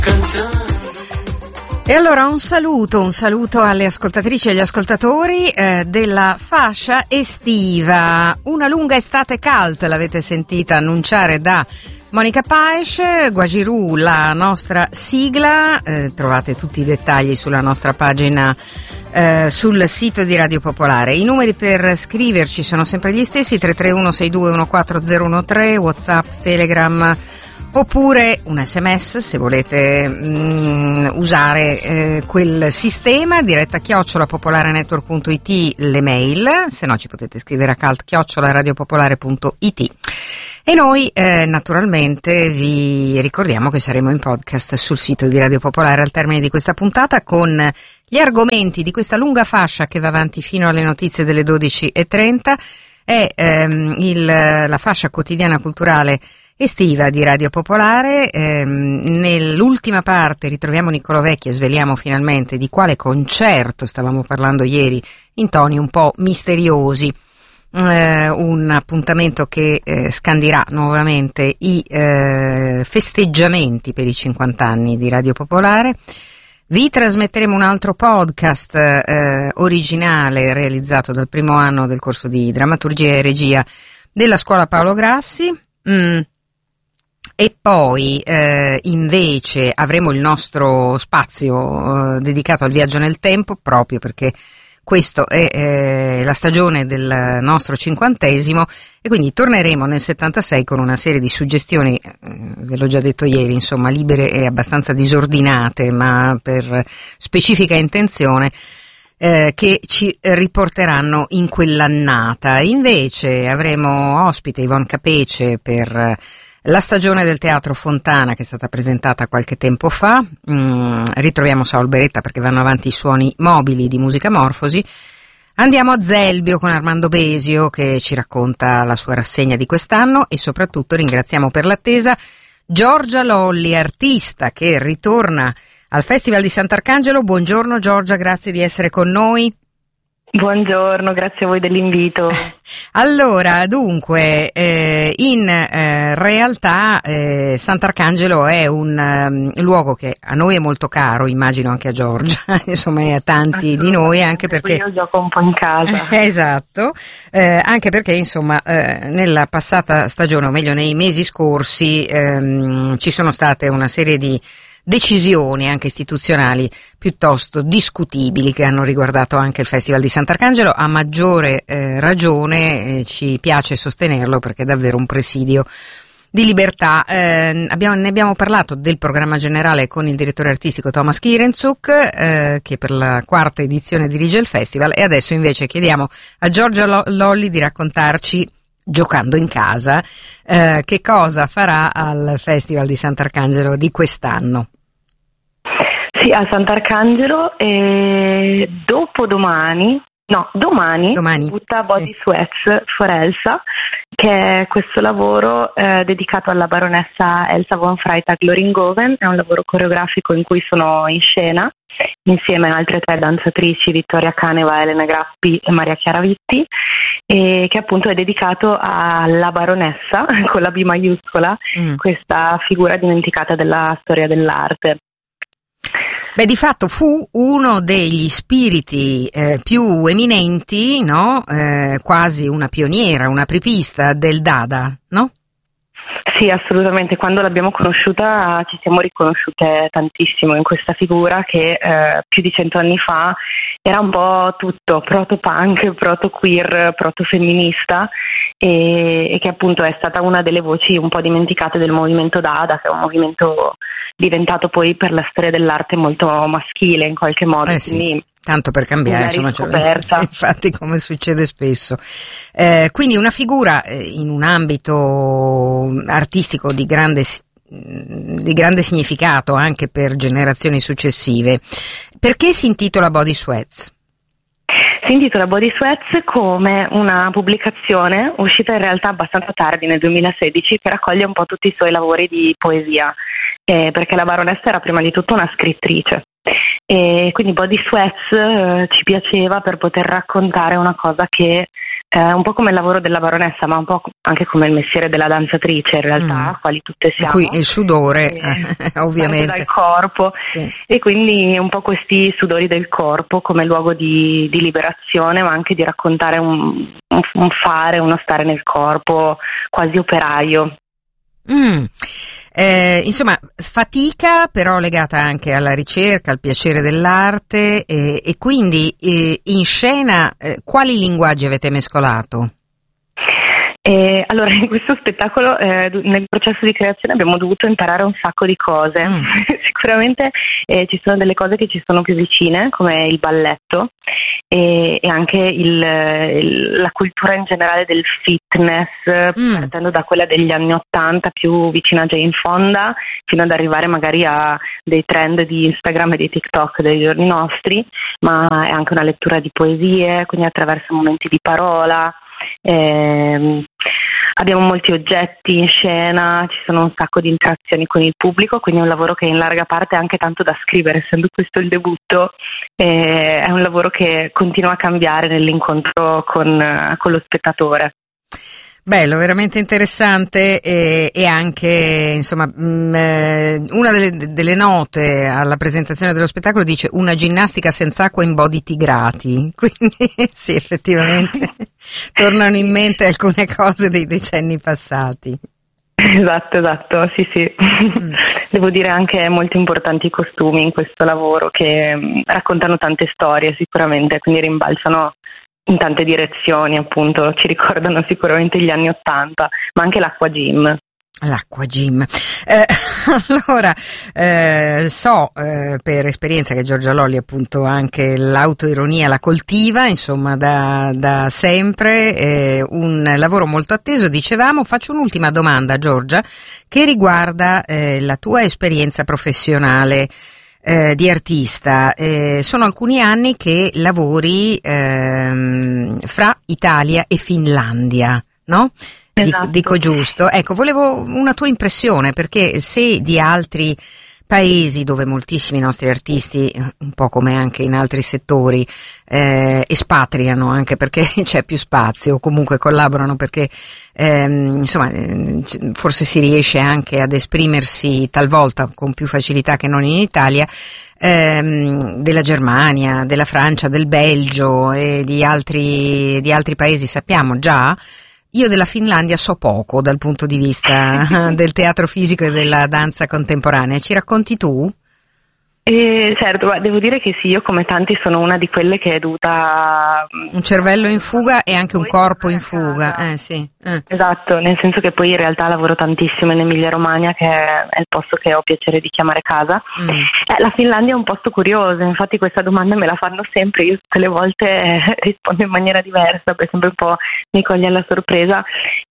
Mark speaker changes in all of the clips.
Speaker 1: E allora un saluto alle ascoltatrici e agli ascoltatori della fascia estiva. Una lunga estate cult, l'avete sentita annunciare da Monica Paes. Guajiru, la nostra sigla. Trovate tutti i dettagli sulla nostra pagina sul sito di Radio Popolare. I numeri per scriverci sono sempre gli stessi: 331-6214-013, WhatsApp, Telegram, oppure un SMS se volete usare quel sistema, diretta @popolarenetwork.it, le mail, se no ci potete scrivere a cult@radiopopolare.it. E noi naturalmente vi ricordiamo che saremo in podcast sul sito di Radio Popolare al termine di questa puntata con gli argomenti di questa lunga fascia che va avanti fino alle notizie delle 12:30. È la fascia quotidiana culturale estiva di Radio Popolare. Nell'ultima parte ritroviamo Niccolò Vecchi e sveliamo finalmente di quale concerto stavamo parlando ieri in toni un po' misteriosi. Un appuntamento che scandirà nuovamente i festeggiamenti per i 50 anni di Radio Popolare. Vi trasmetteremo un altro podcast originale realizzato dal primo anno del corso di drammaturgia e regia della scuola Paolo Grassi. E poi invece avremo il nostro spazio dedicato al viaggio nel tempo, proprio perché questo è la stagione del nostro 50esimo, e quindi torneremo nel 76 con una serie di suggestioni, ve l'ho già detto ieri, insomma, libere e abbastanza disordinate, ma per specifica intenzione, che ci riporteranno in quell'annata. Invece avremo ospite Yvonne Capece per la stagione del Teatro Fontana, che è stata presentata qualche tempo fa. Ritroviamo Saul Beretta perché vanno avanti i suoni mobili di Musica Morfosi. Andiamo a Zelbio con Armando Besio che ci racconta la sua rassegna di quest'anno, e soprattutto ringraziamo per l'attesa Giorgia Lolli, artista che ritorna al Festival di Sant'Arcangelo. Buongiorno Giorgia, grazie di essere con noi.
Speaker 2: Buongiorno, grazie a voi dell'invito.
Speaker 1: Allora, dunque, in realtà Sant'Arcangelo è un luogo che a noi è molto caro, immagino anche a Giorgia, insomma, e a tanti di noi, anche perché
Speaker 2: io gioco un po' in casa.
Speaker 1: Esatto, anche perché insomma nella passata stagione, o meglio nei mesi scorsi, ci sono state una serie di decisioni anche istituzionali piuttosto discutibili che hanno riguardato anche il Festival di Sant'Arcangelo. A maggiore ragione ci piace sostenerlo perché è davvero un presidio di libertà. Ne abbiamo parlato del programma generale con il direttore artistico Thomas Kirenzuk, che per la quarta edizione dirige il festival, e adesso invece chiediamo a Giorgia Lolli di raccontarci, giocando in casa, che cosa farà al Festival di Sant'Arcangelo di quest'anno.
Speaker 2: Sì, a Sant'Arcangelo domani butta Body Sweats for Elsa, che è questo lavoro dedicato alla baronessa Elsa von Freytag-Loringoven. È un lavoro coreografico in cui sono in scena insieme a altre 3 danzatrici, Vittoria Caneva, Elena Grappi e Maria Chiara Vitti, e che appunto è dedicato alla baronessa con la B maiuscola, questa figura dimenticata della storia dell'arte.
Speaker 1: Beh, di fatto fu uno degli spiriti più eminenti, no? Quasi una pioniera, una apripista del Dada, no?
Speaker 2: Sì, assolutamente. Quando l'abbiamo conosciuta ci siamo riconosciute tantissimo in questa figura che più di 100 anni fa era un po' tutto, proto-punk, proto-queer, proto-femminista, e che appunto è stata una delle voci un po' dimenticate del movimento Dada, che è un movimento diventato poi per la storia dell'arte molto maschile in qualche modo.
Speaker 1: Sì. Tanto per cambiare, insomma, infatti, come succede spesso. Quindi una figura in un ambito artistico di grande significato anche per generazioni successive. Perché si intitola Body Sweats?
Speaker 2: Si intitola Body Sweats come una pubblicazione uscita in realtà abbastanza tardi, nel 2016, che raccoglie un po' tutti i suoi lavori di poesia, perché la baronessa era prima di tutto una scrittrice. E quindi Body Sweats ci piaceva per poter raccontare una cosa che un po' come il lavoro della baronessa, ma un po' anche come il mestiere della danzatrice in realtà, quali tutte siamo.
Speaker 1: Qui il sudore, ovviamente.
Speaker 2: Dal corpo, sì. E quindi un po' questi sudori del corpo come luogo di liberazione, ma anche di raccontare un fare, uno stare nel corpo quasi operaio.
Speaker 1: Insomma, fatica però legata anche alla ricerca, al piacere dell'arte e quindi in scena quali linguaggi avete mescolato?
Speaker 2: Allora, in questo spettacolo, nel processo di creazione abbiamo dovuto imparare un sacco di cose. Sicuramente ci sono delle cose che ci sono più vicine, come il balletto e anche la cultura in generale del fitness, partendo da quella degli anni '80 più vicina a Jane Fonda, fino ad arrivare magari a dei trend di Instagram e di TikTok dei giorni nostri, ma è anche una lettura di poesie, quindi attraverso momenti di parola. Abbiamo molti oggetti in scena, ci sono un sacco di interazioni con il pubblico, quindi è un lavoro che in larga parte è anche tanto da scrivere, essendo questo il debutto, è un lavoro che continua a cambiare nell'incontro con lo spettatore.
Speaker 1: Bello, veramente interessante e anche, insomma, una delle note alla presentazione dello spettacolo dice una ginnastica senza acqua in body tigrati, quindi sì, effettivamente tornano in mente alcune cose dei decenni passati.
Speaker 2: Esatto, sì. Devo dire anche molto importanti i costumi in questo lavoro che raccontano tante storie sicuramente, quindi rimbalzano in tante direzioni, appunto, ci ricordano sicuramente gli anni '80, ma anche l'acqua gym.
Speaker 1: L'acqua gym. Allora, so per esperienza che Giorgia Lolli appunto anche l'autoironia la coltiva, insomma, da sempre, un lavoro molto atteso. Dicevamo, faccio un'ultima domanda, Giorgia, che riguarda la tua esperienza professionale di artista. Sono alcuni anni che lavori fra Italia e Finlandia, no?
Speaker 2: Esatto.
Speaker 1: Dico giusto? Ecco, volevo una tua impressione, perché se di altri paesi dove moltissimi nostri artisti, un po' come anche in altri settori, espatriano anche perché c'è più spazio, o comunque collaborano perché insomma forse si riesce anche ad esprimersi talvolta con più facilità che non in Italia, della Germania, della Francia, del Belgio e di altri paesi sappiamo già. Io della Finlandia so poco dal punto di vista del teatro fisico e della danza contemporanea. Ci racconti tu?
Speaker 2: Certo, devo dire che sì, io come tanti sono una di quelle che è dovuta...
Speaker 1: Un cervello in fuga e anche un corpo in fuga, sì.
Speaker 2: Esatto, nel senso che poi in realtà lavoro tantissimo in Emilia Romagna, che è il posto che ho piacere di chiamare casa. La Finlandia è un posto curioso, infatti questa domanda me la fanno sempre, io tutte le volte rispondo in maniera diversa, per sempre un po' mi coglie alla sorpresa.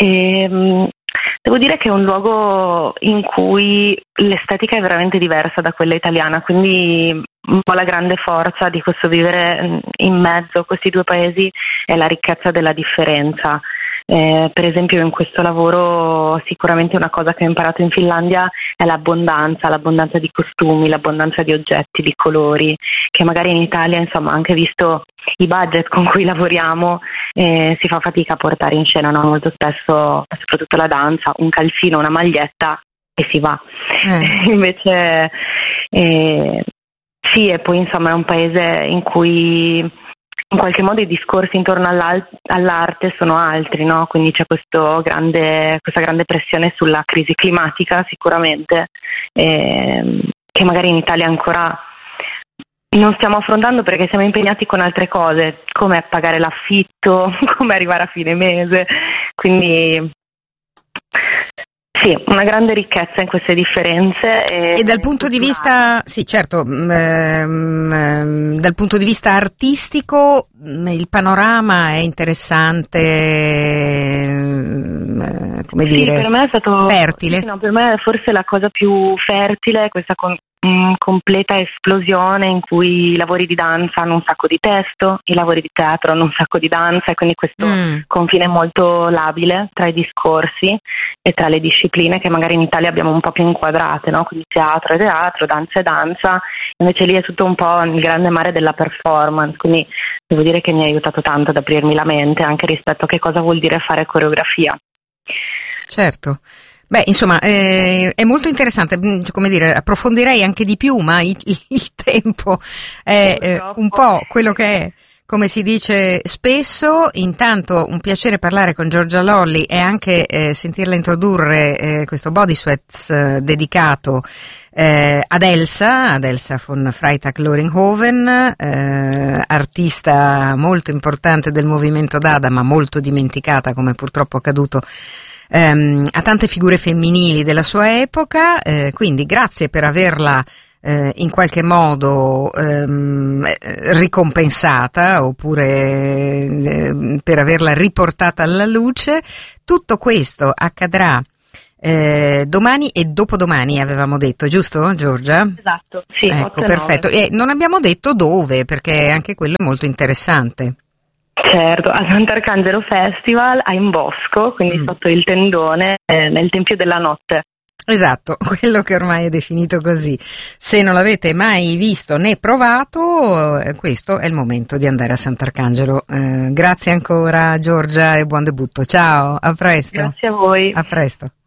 Speaker 2: Devo dire che è un luogo in cui l'estetica è veramente diversa da quella italiana, quindi un po' la grande forza di questo vivere in mezzo a questi due paesi è la ricchezza della differenza. Per esempio in questo lavoro sicuramente una cosa che ho imparato in Finlandia è l'abbondanza di costumi, l'abbondanza di oggetti, di colori, che magari in Italia, insomma, anche visto i budget con cui lavoriamo, si fa fatica a portare in scena, no? Molto spesso, soprattutto la danza, un calzino, una maglietta e si va. Invece sì, e poi insomma è un paese in cui in qualche modo i discorsi intorno all'arte sono altri, no? Quindi c'è questa grande pressione sulla crisi climatica sicuramente, che magari in Italia ancora non stiamo affrontando perché siamo impegnati con altre cose, come pagare l'affitto, come arrivare a fine mese, quindi sì, una grande ricchezza in queste differenze.
Speaker 1: E dal punto di vista, sì certo, dal punto di vista artistico il panorama è interessante, come dire,
Speaker 2: per me è stato
Speaker 1: fertile.
Speaker 2: Sì, no, per me forse la cosa più fertile è questa completa esplosione in cui i lavori di danza hanno un sacco di testo, i lavori di teatro hanno un sacco di danza, e quindi questo confine molto labile tra i discorsi e tra le discipline che magari in Italia abbiamo un po' più inquadrate, no? Quindi teatro è teatro, danza è danza, invece lì è tutto un po' il grande mare della performance, quindi devo dire che mi ha aiutato tanto ad aprirmi la mente anche rispetto a che cosa vuol dire fare coreografia.
Speaker 1: Certo. Beh, insomma, è molto interessante, come dire, approfondirei anche di più, ma il tempo è un po' quello che è. Come si dice spesso, intanto un piacere parlare con Giorgia Lolli e anche sentirla introdurre questo Body Sweats dedicato ad Elsa von Freytag-Loringhoven, artista molto importante del movimento Dada, ma molto dimenticata, come purtroppo accaduto a tante figure femminili della sua epoca, quindi grazie per averla in qualche modo ricompensata oppure per averla riportata alla luce. Tutto questo accadrà domani e dopodomani, avevamo detto, giusto Giorgia?
Speaker 2: Esatto, sì.
Speaker 1: Ecco, perfetto. E non abbiamo detto dove, perché anche quello è molto interessante.
Speaker 2: Certo, a Sant'Arcangelo Festival a Imbosco, quindi sotto il tendone, nel Tempio della Notte.
Speaker 1: Esatto, quello che ormai è definito così. Se non l'avete mai visto né provato, questo è il momento di andare a Sant'Arcangelo. Grazie ancora Giorgia e buon debutto. Ciao, a presto.
Speaker 2: Grazie a voi.
Speaker 1: A presto.